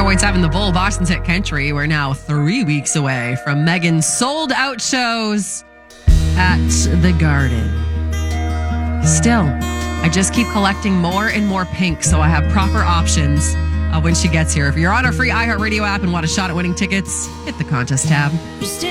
101.7 The Bull, Boston's Hit Country. We're now 3 weeks away from Megan's sold-out shows at the Garden. Still, I just keep collecting more and more pink so I have proper options when she gets here. If you're on our free iHeartRadio app and want a shot at winning tickets, hit the contest tab.